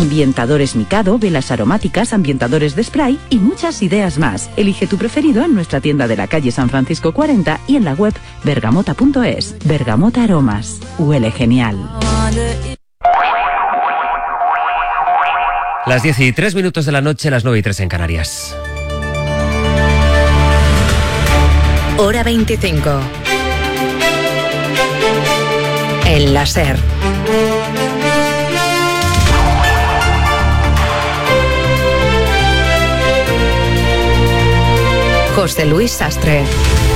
Ambientadores Mikado, velas aromáticas, ambientadores de spray y muchas ideas más. Elige tu preferido en nuestra tienda de la calle San Francisco 40 y en la web bergamota.es. Bergamota Aromas. Huele genial. Las 10:03 de la noche, las 9:03 en Canarias. Hora 25. El láser. José Luis Sastre.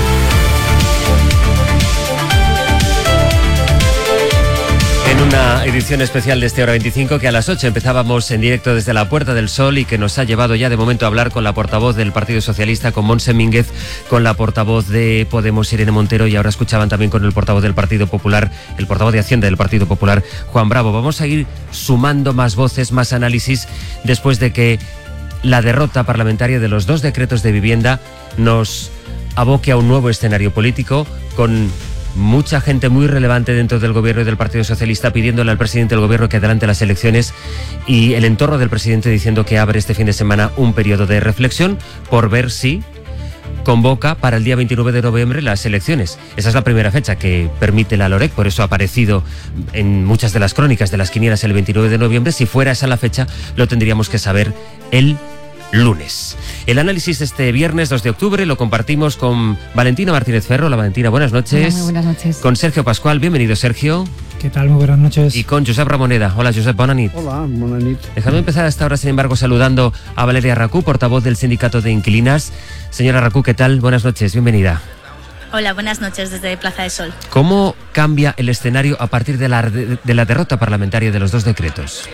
En una edición especial de este Hora 25 que a las 8 empezábamos en directo desde la Puerta del Sol y que nos ha llevado ya de momento a hablar con la portavoz del Partido Socialista, con Montse Mínguez, con la portavoz de Podemos, Irene Montero, y ahora escuchaban también con el portavoz del Partido Popular, el portavoz de Hacienda del Partido Popular, Juan Bravo. Vamos a ir sumando más voces, más análisis, después de que la derrota parlamentaria de los dos decretos de vivienda nos aboque a un nuevo escenario político, con mucha gente muy relevante dentro del gobierno y del Partido Socialista pidiéndole al presidente del gobierno que adelante las elecciones, y el entorno del presidente diciendo que abre este fin de semana un periodo de reflexión por ver si convoca para el día 29 de noviembre las elecciones. Esa es la primera fecha que permite la LOREC, por eso ha aparecido en muchas de las crónicas de las quinielas el 29 de noviembre. Si fuera esa la fecha, lo tendríamos que saber el lunes. El análisis de este viernes 2 de octubre lo compartimos con Valentina Martínez Ferro. Hola Valentina, buenas noches. Hola, muy buenas noches. Con Sergio Pascual, bienvenido Sergio. ¿Qué tal? Muy buenas noches. Y con Josep Ramoneda. Hola Josep, bona nit. Hola, bona nit. Dejadme empezar hasta ahora, sin embargo, saludando a Valeria Racú, portavoz del Sindicato de Inquilinas. Señora Racú, ¿qué tal? Buenas noches, bienvenida. Hola, buenas noches desde Plaza de Sol. ¿Cómo cambia el escenario a partir de la derrota parlamentaria de los dos decretos?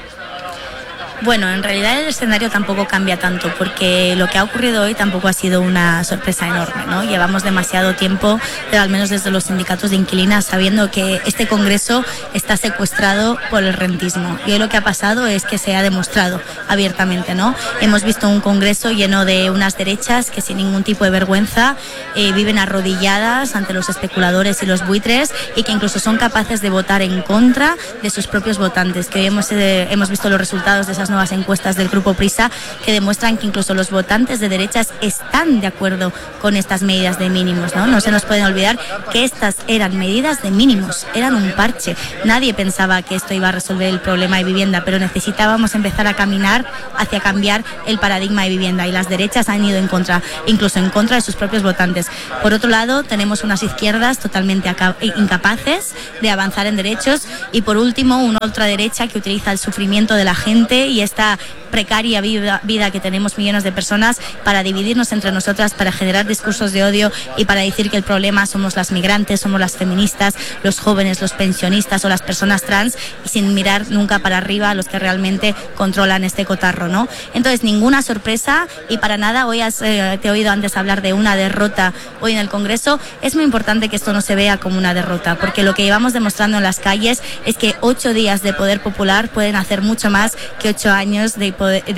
Bueno, en realidad el escenario tampoco cambia tanto, porque lo que ha ocurrido hoy tampoco ha sido una sorpresa enorme, ¿no? Llevamos demasiado tiempo, pero al menos desde los sindicatos de inquilinas, sabiendo que este Congreso está secuestrado por el rentismo. Y hoy lo que ha pasado es que se ha demostrado abiertamente, ¿no? Hemos visto un Congreso lleno de unas derechas que sin ningún tipo de vergüenza viven arrodilladas ante los especuladores y los buitres, y que incluso son capaces de votar en contra de sus propios votantes. Que hoy hemos visto los resultados de esas nuevas encuestas del Grupo Prisa que demuestran que incluso los votantes de derechas están de acuerdo con estas medidas de mínimos, ¿no? No se nos puede olvidar que estas eran medidas de mínimos, eran un parche. Nadie pensaba que esto iba a resolver el problema de vivienda, pero necesitábamos empezar a caminar hacia cambiar el paradigma de vivienda, y las derechas han ido en contra, incluso en contra de sus propios votantes. Por otro lado, tenemos unas izquierdas totalmente incapaces de avanzar en derechos, y por último, una ultraderecha que utiliza el sufrimiento de la gente y esta precaria vida que tenemos millones de personas para dividirnos entre nosotras, para generar discursos de odio y para decir que el problema somos las migrantes, somos las feministas, los jóvenes, los pensionistas o las personas trans, y sin mirar nunca para arriba a los que realmente controlan este cotarro, ¿no? Entonces, ninguna sorpresa, y para nada. Hoy te he oído antes hablar de una derrota hoy en el Congreso. Es muy importante que esto no se vea como una derrota, porque lo que llevamos demostrando en las calles es que 8 días de poder popular pueden hacer mucho más que 8 años de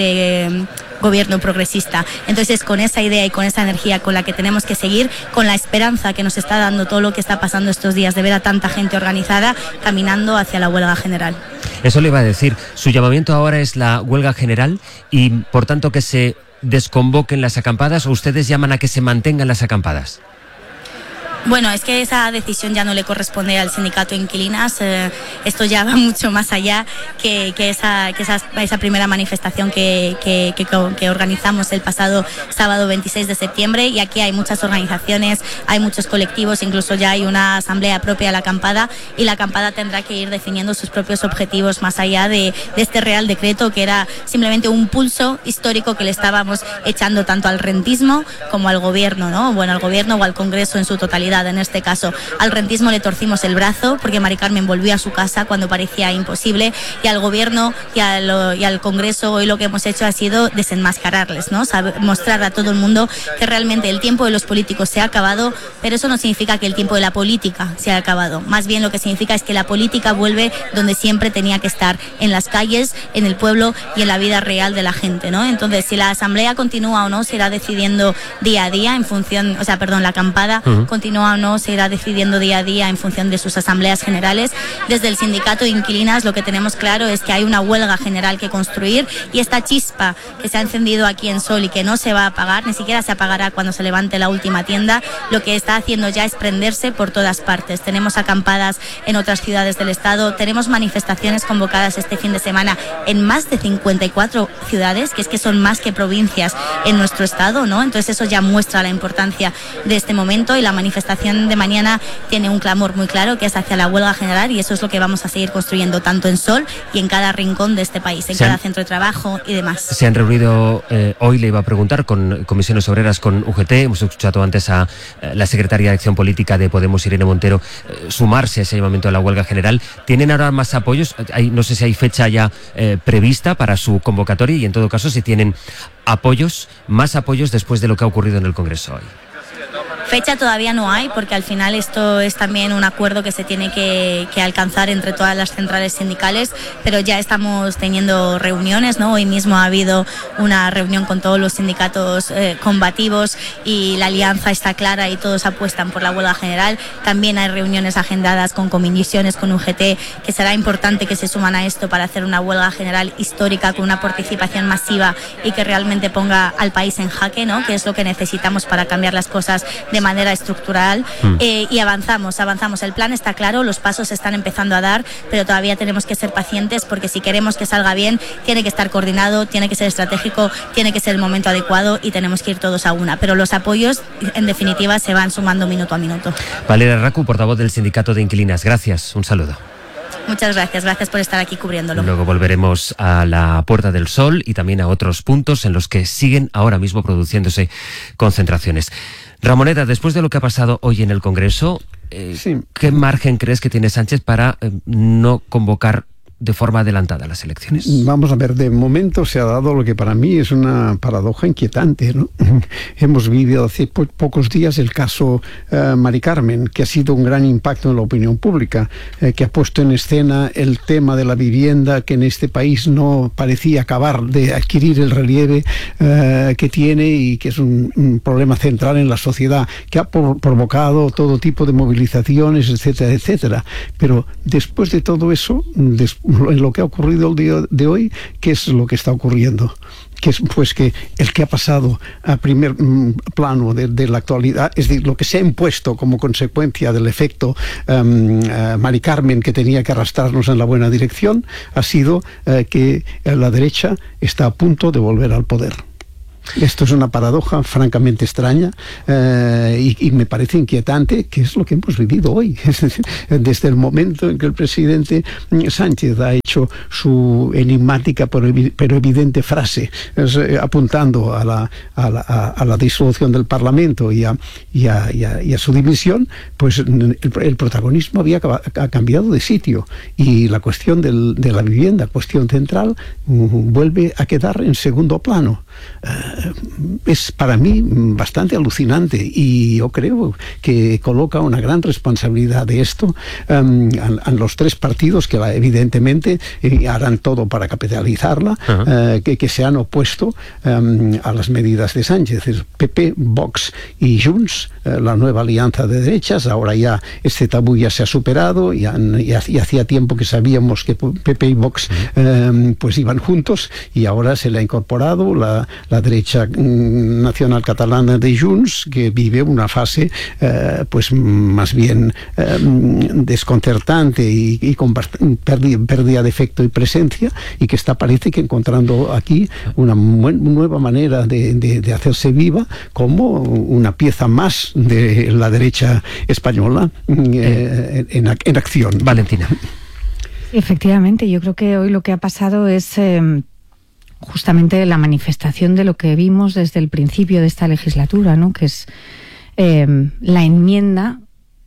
gobierno progresista. Entonces, con esa idea y con esa energía con la que tenemos que seguir, con la esperanza que nos está dando todo lo que está pasando estos días, de ver a tanta gente organizada caminando hacia la huelga general. Eso le iba a decir. Su llamamiento ahora es la huelga general y, por tanto, que se desconvoquen las acampadas, o ustedes llaman a que se mantengan las acampadas. Bueno, es que esa decisión ya no le corresponde al sindicato de inquilinas. Esto ya va mucho más allá que esa primera manifestación que organizamos el pasado sábado 26 de septiembre. Y aquí hay muchas organizaciones, hay muchos colectivos, incluso ya hay una asamblea propia de la acampada, y la acampada tendrá que ir definiendo sus propios objetivos más allá de este Real Decreto, que era simplemente un pulso histórico que le estábamos echando tanto al rentismo como al gobierno, ¿no? Bueno, al gobierno o al Congreso en su totalidad. En este caso, al rentismo le torcimos el brazo porque Mari Carmen volvió a su casa cuando parecía imposible, y al gobierno y al Congreso hoy lo que hemos hecho ha sido desenmascararles, ¿no? Mostrar a todo el mundo que realmente el tiempo de los políticos se ha acabado, pero eso no significa que el tiempo de la política se ha acabado. Más bien lo que significa es que la política vuelve donde siempre tenía que estar, en las calles, en el pueblo y en la vida real de la gente, ¿no? Entonces, si la asamblea continúa o no, se irá decidiendo día a día en función, la acampada continúa continúa o no se irá decidiendo día a día en función de sus asambleas generales. Desde el sindicato de inquilinas lo que tenemos claro es que hay una huelga general que construir, y esta chispa que se ha encendido aquí en Sol y que no se va a apagar, ni siquiera se apagará cuando se levante la última tienda, lo que está haciendo ya es prenderse por todas partes. Tenemos acampadas en otras ciudades del estado, tenemos manifestaciones convocadas este fin de semana en más de 54 ciudades, que es que son más que provincias en nuestro estado, ¿no? Entonces eso ya muestra la importancia de este momento, y la manifestación de mañana tiene un clamor muy claro, que es hacia la huelga general, y eso es lo que vamos a seguir construyendo tanto en Sol y en cada rincón de este país, en cada centro de trabajo y demás. Se han reunido hoy, le iba a preguntar, con comisiones obreras, con UGT. Hemos escuchado antes a la secretaria de Acción Política de Podemos, Irene Montero, sumarse a ese llamamiento a la huelga general. ¿Tienen ahora más apoyos? No sé si hay fecha ya prevista para su convocatoria, y en todo caso si tienen más apoyos después de lo que ha ocurrido en el Congreso hoy. Fecha todavía no hay, porque al final esto es también un acuerdo que se tiene que alcanzar entre todas las centrales sindicales, pero ya estamos teniendo reuniones, ¿no? Hoy mismo ha habido una reunión con todos los sindicatos combativos, y la alianza está clara y todos apuestan por la huelga general. También hay reuniones agendadas con comisiones, con UGT, que será importante que se suman a esto para hacer una huelga general histórica con una participación masiva y que realmente ponga al país en jaque, ¿no? Que es lo que necesitamos para cambiar las cosas de manera estructural. Y avanzamos. El plan está claro, los pasos se están empezando a dar, pero todavía tenemos que ser pacientes, porque si queremos que salga bien, tiene que estar coordinado, tiene que ser estratégico, tiene que ser el momento adecuado, y tenemos que ir todos a una. Pero los apoyos, en definitiva, se van sumando minuto a minuto. Valeria Racu, portavoz del Sindicato de Inquilinas. Gracias, un saludo. Muchas gracias por estar aquí cubriéndolo. Luego volveremos a la Puerta del Sol y también a otros puntos en los que siguen ahora mismo produciéndose concentraciones. Ramoneda, después de lo que ha pasado hoy en el Congreso, sí, ¿qué margen crees que tiene Sánchez para no convocar de forma adelantada las elecciones? Vamos a ver, de momento se ha dado lo que para mí es una paradoja inquietante, ¿no? Hemos vivido hace pocos días el caso Mari Carmen, que ha sido un gran impacto en la opinión pública, que ha puesto en escena el tema de la vivienda, que en este país no parecía acabar de adquirir el relieve que tiene, y que es un problema central en la sociedad, que ha provocado todo tipo de movilizaciones, etcétera, etcétera. Pero después de todo eso, en lo que ha ocurrido el día de hoy, ¿qué es lo que está ocurriendo? Que es pues que el que ha pasado a primer plano de la actualidad, es decir, lo que se ha impuesto como consecuencia del efecto Mari Carmen, que tenía que arrastrarnos en la buena dirección, ha sido que la derecha está a punto de volver al poder. Esto es una paradoja francamente extraña, y me parece inquietante, que es lo que hemos vivido hoy. Es decir, desde el momento en que el presidente Sánchez ha hecho su enigmática pero evidente frase, apuntando a la disolución del Parlamento y a su dimisión, pues el protagonismo ha cambiado de sitio, y la cuestión de la vivienda, cuestión central, vuelve a quedar en segundo plano. Es para mí bastante alucinante, y yo creo que coloca una gran responsabilidad de esto a los tres partidos que evidentemente harán todo para capitalizarla, que se han opuesto a las medidas de Sánchez, es decir, PP, Vox y Junts, la nueva alianza de derechas. Ahora ya este tabú ya se ha superado, y hacía tiempo que sabíamos que PP y Vox pues iban juntos, y ahora se le ha incorporado la derecha nacional catalana de Junts, que vive una fase pues más bien desconcertante y con pérdida de efecto y presencia, y que parece que encontrando aquí una nueva manera de hacerse viva como una pieza más de la derecha española en acción. Valentina. Efectivamente, yo creo que hoy lo que ha pasado es justamente la manifestación de lo que vimos desde el principio de esta legislatura, ¿no? Que es la enmienda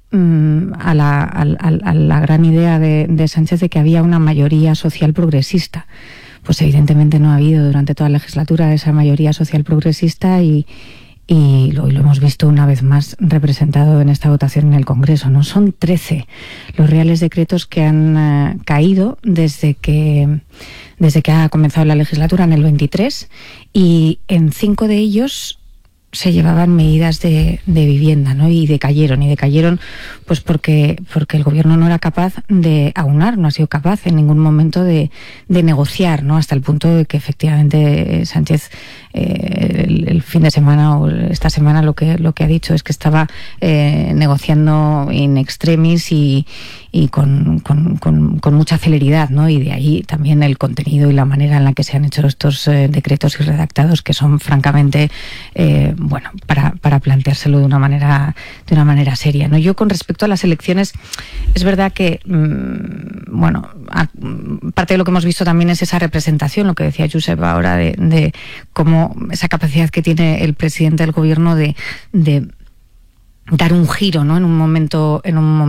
a la gran idea de Sánchez de que había una mayoría social progresista. Pues evidentemente no ha habido durante toda la legislatura esa mayoría social progresista, y hoy lo hemos visto una vez más representado en esta votación en el Congreso, ¿no? Son 13 los reales decretos que han caído desde que ha comenzado la legislatura en el 23, y en 5 de ellos se llevaban medidas de vivienda, ¿no? Y decayeron pues porque el gobierno no era capaz de aunar, no ha sido capaz en ningún momento de negociar, ¿no? Hasta el punto de que efectivamente Sánchez el fin de semana o esta semana lo que ha dicho es que estaba negociando in extremis y con mucha celeridad, ¿no? Y de ahí también el contenido y la manera en la que se han hecho estos decretos y redactados, que son francamente para planteárselo de una manera seria, ¿no? Yo, con respecto a las elecciones, es verdad que parte de lo que hemos visto también es esa representación, lo que decía Josep ahora, de cómo esa capacidad que tiene el presidente del gobierno de dar un giro, ¿no? En un momento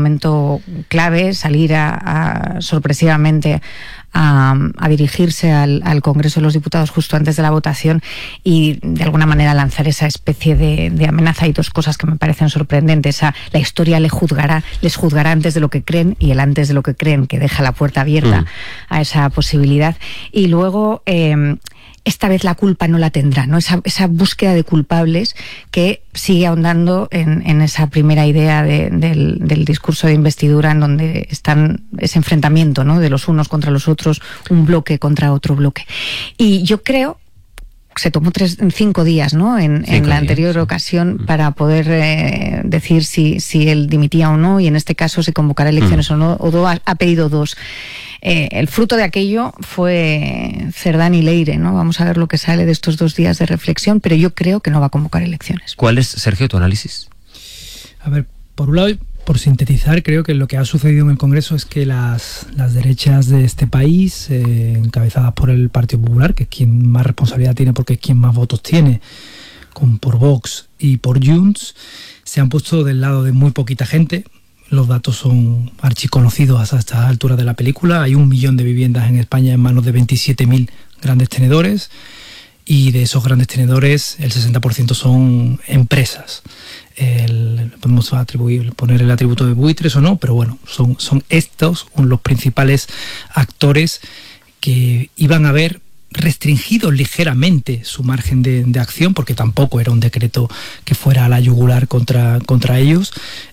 clave, salir sorpresivamente a dirigirse al Congreso de los Diputados justo antes de la votación y de alguna manera lanzar esa especie de amenaza. Hay dos cosas que me parecen sorprendentes. La historia les juzgará antes de lo que creen, y el antes de lo que creen, que deja la puerta abierta a esa posibilidad. Y luego esta vez la culpa no la tendrá, ¿no? Esa búsqueda de culpables que sigue ahondando en esa primera idea del discurso de investidura, en donde están ese enfrentamiento, ¿no? De los unos contra los otros, un bloque contra otro bloque. Y yo creo se tomó 5 días, ¿no? En la anterior ocasión para poder decir si él dimitía o no, y en este caso si convocará elecciones o no, o ha pedido 2. El fruto de aquello fue Cerdán y Leire, ¿no? Vamos a ver lo que sale de estos 2 días de reflexión, pero yo creo que no va a convocar elecciones. ¿Cuál es, Sergio, tu análisis? A ver, por un lado, por sintetizar, creo que lo que ha sucedido en el Congreso es que las derechas de este país, encabezadas por el Partido Popular, que es quien más responsabilidad tiene porque es quien más votos tiene, por Vox y por Junts, se han puesto del lado de muy poquita gente. Los datos son archiconocidos hasta esta altura de la película. Hay 1 millón de viviendas en España en manos de 27.000 grandes tenedores, y de esos grandes tenedores el 60% son empresas. Podemos poner el atributo de buitres o no, pero bueno, son estos los principales actores que iban a haber restringido ligeramente su margen de acción, porque tampoco era un decreto que fuera a la yugular contra ellos.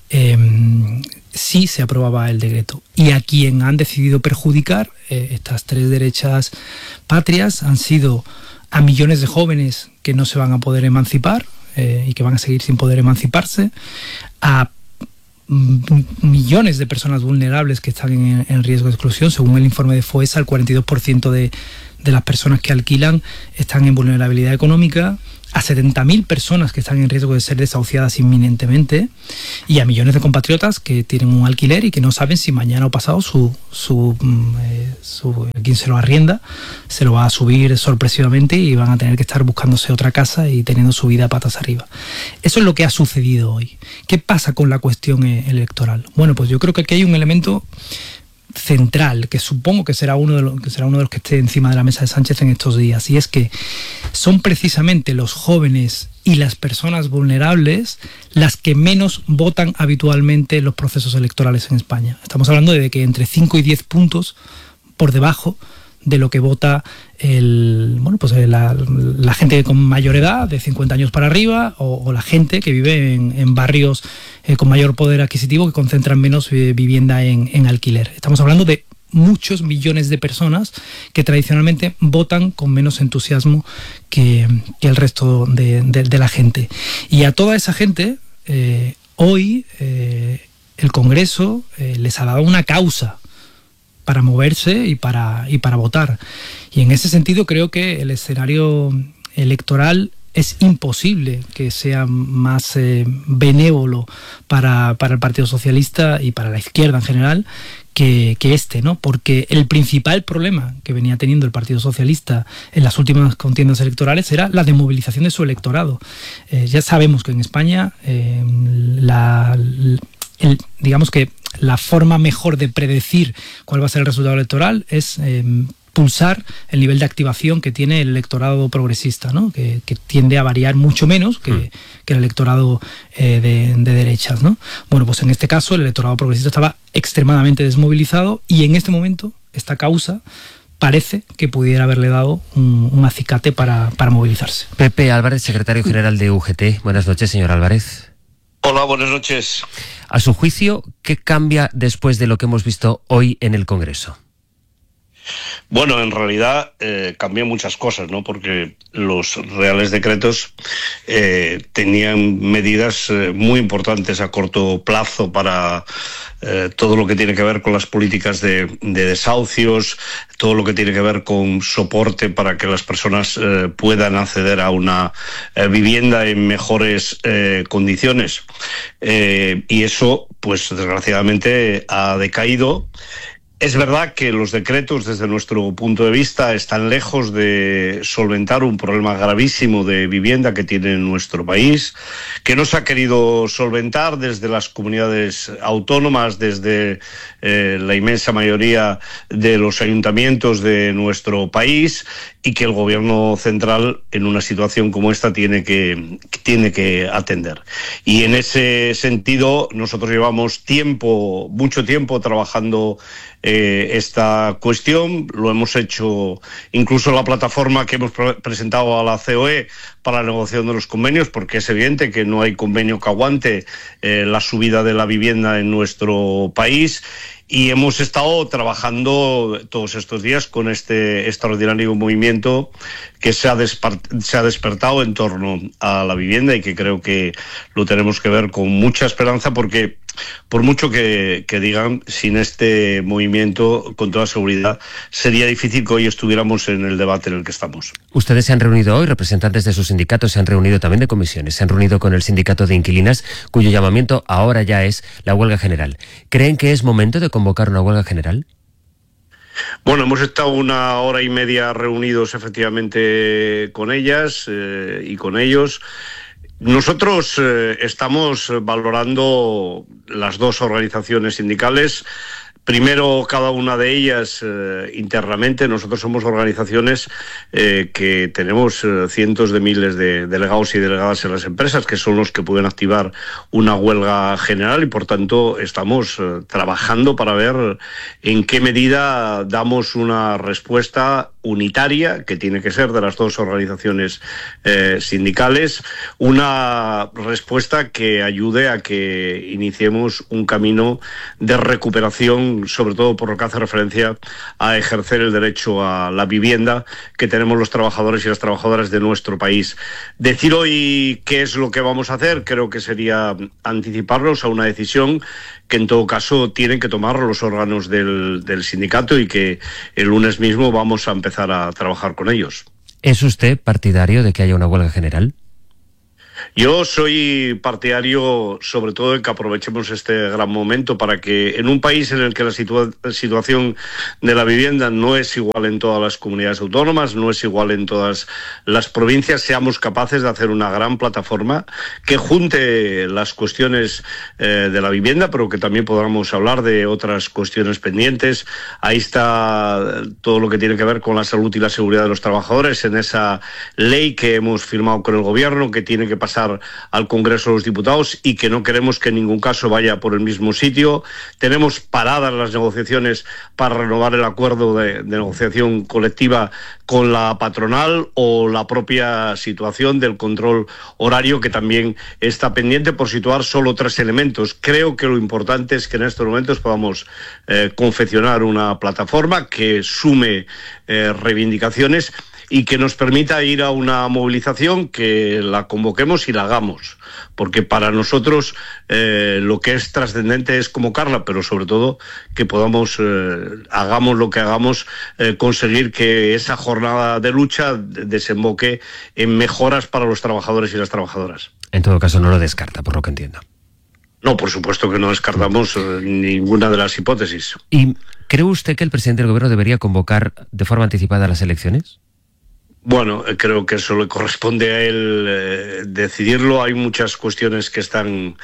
Sí se aprobaba el decreto, y a quien han decidido perjudicar estas 3 derechas patrias han sido a millones de jóvenes que no se van a poder emancipar y que van a seguir sin poder emanciparse, a millones de personas vulnerables que están en riesgo de exclusión. Según el informe de FOESA, el 42% de las personas que alquilan están en vulnerabilidad económica, a 70.000 personas que están en riesgo de ser desahuciadas inminentemente, y a millones de compatriotas que tienen un alquiler y que no saben si mañana o pasado quien se lo arrienda se lo va a subir sorpresivamente y van a tener que estar buscándose otra casa y teniendo su vida patas arriba. Eso es lo que ha sucedido hoy. ¿Qué pasa con la cuestión electoral? Bueno, pues yo creo que aquí hay un elemento central, que supongo que será uno de los que esté encima de la mesa de Sánchez en estos días, y es que son precisamente los jóvenes y las personas vulnerables las que menos votan habitualmente en los procesos electorales en España. Estamos hablando de que entre 5 y 10 puntos por debajo de lo que vota la gente con mayor edad, de 50 años para arriba, o la gente que vive en barrios con mayor poder adquisitivo, que concentran menos vivienda en alquiler. Estamos hablando de muchos millones de personas que tradicionalmente votan con menos entusiasmo que el resto de la gente. Y a toda esa gente, hoy el Congreso les ha dado una causa para moverse y para votar. Y en ese sentido creo que el escenario electoral es imposible que sea más benévolo para el Partido Socialista y para la izquierda en general que este, ¿no? Porque el principal problema que venía teniendo el Partido Socialista en las últimas contiendas electorales era la desmovilización de su electorado. Ya sabemos que en España digamos que la forma mejor de predecir cuál va a ser el resultado electoral es pulsar el nivel de activación que tiene el electorado progresista, ¿no? Que tiende a variar mucho menos que el electorado de derechas, ¿no? Bueno, pues en este caso el electorado progresista estaba extremadamente desmovilizado, y en este momento esta causa parece que pudiera haberle dado un acicate para movilizarse. Pepe Álvarez, secretario general de UGT. Buenas noches, señor Álvarez. Hola, buenas noches. A su juicio, ¿qué cambia después de lo que hemos visto hoy en el Congreso? Bueno, en realidad cambian muchas cosas, ¿no? Porque los reales decretos tenían medidas muy importantes a corto plazo para todo lo que tiene que ver con las políticas de desahucios, todo lo que tiene que ver con soporte para que las personas puedan acceder a una vivienda en mejores condiciones. Y eso, pues desgraciadamente, ha decaído. Es verdad que los decretos, desde nuestro punto de vista, están lejos de solventar un problema gravísimo de vivienda que tiene nuestro país, que no se ha querido solventar desde las comunidades autónomas, desde la inmensa mayoría de los ayuntamientos de nuestro país, y que el gobierno central, en una situación como esta, tiene que atender. Y en ese sentido, nosotros llevamos mucho tiempo trabajando esta cuestión. Lo hemos hecho incluso en la plataforma que hemos presentado a la COE para la negociación de los convenios, porque es evidente que no hay convenio que aguante la subida de la vivienda en nuestro país. Y hemos estado trabajando todos estos días con este extraordinario movimiento que se ha despertado en torno a la vivienda, y que creo que lo tenemos que ver con mucha esperanza, porque por mucho que digan, sin este movimiento, con toda seguridad, sería difícil que hoy estuviéramos en el debate en el que estamos. Ustedes se han reunido hoy, representantes de sus sindicatos se han reunido también de comisiones, se han reunido con el sindicato de inquilinas, cuyo llamamiento ahora ya es la huelga general. ¿Creen que es momento de convocar una huelga general? Bueno, hemos estado 1 hora y media reunidos efectivamente con ellas y con ellos. Nosotros estamos valorando las dos organizaciones sindicales. Primero, cada una de ellas internamente. Nosotros somos organizaciones que tenemos cientos de miles de delegados y delegadas en las empresas, que son los que pueden activar una huelga general, y por tanto estamos trabajando para ver en qué medida damos una respuesta unitaria, que tiene que ser de las dos organizaciones sindicales, una respuesta que ayude a que iniciemos un camino de recuperación, sobre todo por lo que hace referencia a ejercer el derecho a la vivienda que tenemos los trabajadores y las trabajadoras de nuestro país. Decir hoy qué es lo que vamos a hacer creo que sería anticiparnos a una decisión que en todo caso tienen que tomar los órganos del sindicato, y que el lunes mismo vamos a empezar a trabajar con ellos. ¿Es usted partidario de que haya una huelga general? Yo soy partidario sobre todo de que aprovechemos este gran momento para que, en un país en el que la situación de la vivienda no es igual en todas las comunidades autónomas, no es igual en todas las provincias, seamos capaces de hacer una gran plataforma que junte las cuestiones de la vivienda, pero que también podamos hablar de otras cuestiones pendientes. Ahí está todo lo que tiene que ver con la salud y la seguridad de los trabajadores, en esa ley que hemos firmado con el gobierno, que tiene que pasar al Congreso de los Diputados y que no queremos que en ningún caso vaya por el mismo sitio. Tenemos paradas las negociaciones para renovar el acuerdo de negociación colectiva con la patronal, o la propia situación del control horario, que también está pendiente, por situar solo 3 elementos. Creo que lo importante es que en estos momentos podamos confeccionar una plataforma que sume reivindicaciones y que nos permita ir a una movilización, que la convoquemos y la hagamos, porque para nosotros lo que es trascendente es convocarla, pero sobre todo que podamos, hagamos lo que hagamos, conseguir que esa jornada de lucha desemboque en mejoras para los trabajadores y las trabajadoras. En todo caso no lo descarta, por lo que entiendo. No, por supuesto que no descartamos ninguna de las hipótesis. ¿Y cree usted que el presidente del gobierno debería convocar de forma anticipada las elecciones? Bueno, creo que eso le corresponde a él decidirlo. Hay muchas cuestiones que están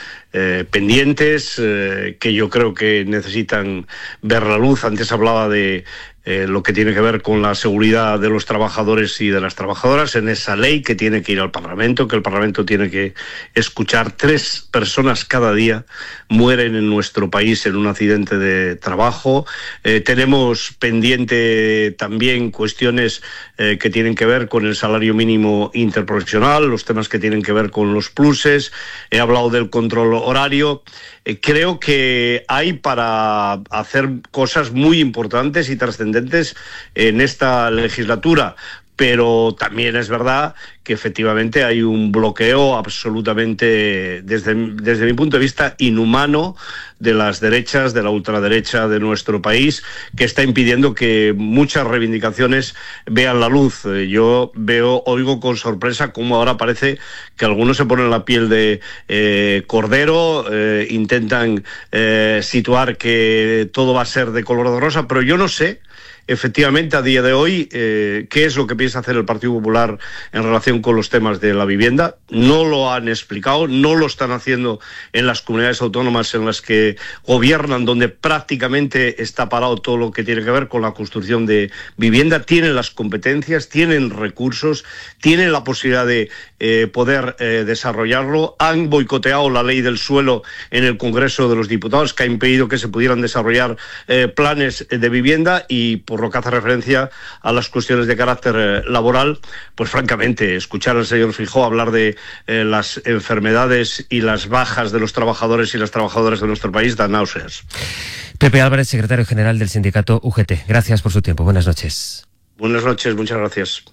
pendientes, que yo creo que necesitan ver la luz. Antes hablaba de lo que tiene que ver con la seguridad de los trabajadores y de las trabajadoras, en esa ley que tiene que ir al Parlamento, que el Parlamento tiene que escuchar. 3 personas cada día mueren en nuestro país en un accidente de trabajo. Tenemos pendiente también cuestiones que tienen que ver con el salario mínimo interprofesional, los temas que tienen que ver con los pluses. He hablado del control horario. Creo que hay para hacer cosas muy importantes y trascendentes en esta legislatura, pero también es verdad que efectivamente hay un bloqueo absolutamente, desde mi punto de vista, inhumano de las derechas, de la ultraderecha de nuestro país, que está impidiendo que muchas reivindicaciones vean la luz. Yo oigo con sorpresa cómo ahora parece que algunos se ponen la piel de cordero, intentan situar que todo va a ser de color de rosa, pero yo no sé efectivamente a día de hoy qué es lo que piensa hacer el Partido Popular en relación con los temas de la vivienda. No lo han explicado, no lo están haciendo en las comunidades autónomas en las que gobiernan, donde prácticamente está parado todo lo que tiene que ver con la construcción de vivienda. Tienen las competencias, tienen recursos, tienen la posibilidad de poder desarrollarlo. Han boicoteado la ley del suelo en el Congreso de los Diputados, que ha impedido que se pudieran desarrollar planes de vivienda, y por lo que hace referencia a las cuestiones de carácter laboral, pues francamente, escuchar al señor Feijóo hablar de las enfermedades y las bajas de los trabajadores y las trabajadoras de nuestro país da náuseas. Pepe Álvarez, secretario general del sindicato UGT. Gracias por su tiempo. Buenas noches. Buenas noches, muchas gracias.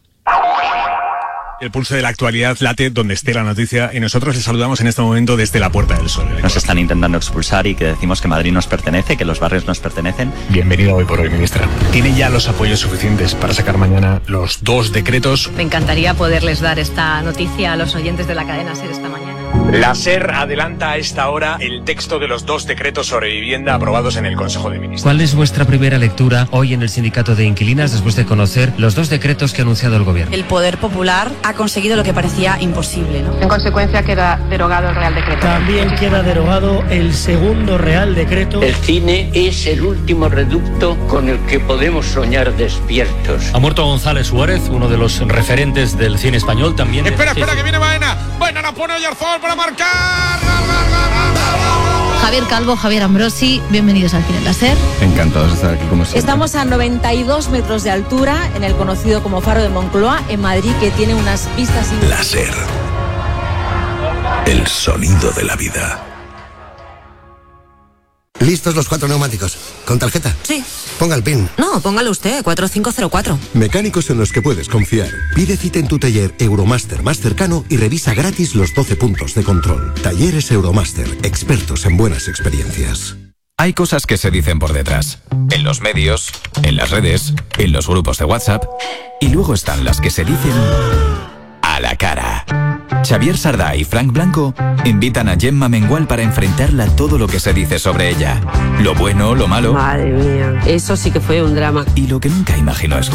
El pulso de la actualidad late donde esté la noticia y nosotros les saludamos en este momento desde la Puerta del Sol. Nos están intentando expulsar y que decimos que Madrid nos pertenece, que los barrios nos pertenecen. Bienvenido Hoy por Hoy, ministra. ¿Tiene ya los apoyos suficientes para sacar mañana los 2 decretos? Me encantaría poderles dar esta noticia a los oyentes de la cadena SER esta mañana. La SER adelanta a esta hora el texto de los 2 decretos sobre vivienda aprobados en el Consejo de Ministros. ¿Cuál es vuestra primera lectura hoy en el Sindicato de Inquilinas después de conocer los 2 decretos que ha anunciado el Gobierno? El Poder Popular ha conseguido lo que parecía imposible, ¿no? En consecuencia queda derogado el Real Decreto. También queda derogado el segundo Real Decreto. El cine es el último reducto con el que podemos soñar despiertos. Ha muerto González Suárez, uno de los referentes del cine español también. Espera, que viene Baena. Baena la pone Oyarzabal para marcar. Javier Calvo, Javier Ambrosi, bienvenidos al Cine en la SER. Encantados de estar aquí como siempre. Estamos a 92 metros de altura en el conocido como Faro de Moncloa, en Madrid, que tiene unas vistas... La SER. El sonido de la vida. ¿Listos los 4 neumáticos? ¿Con tarjeta? Sí. Ponga el PIN. No, póngalo usted, 4504. Mecánicos en los que puedes confiar. Pide cita en tu taller Euromaster más cercano y revisa gratis los 12 puntos de control. Talleres Euromaster, expertos en buenas experiencias. Hay cosas que se dicen por detrás. En los medios, en las redes, en los grupos de WhatsApp. Y luego están las que se dicen a la cara. Xavier Sardá y Frank Blanco invitan a Gemma Mengual para enfrentarla todo lo que se dice sobre ella. Lo bueno, lo malo. Madre mía, eso sí que fue un drama. Y lo que nunca imaginó escuchar.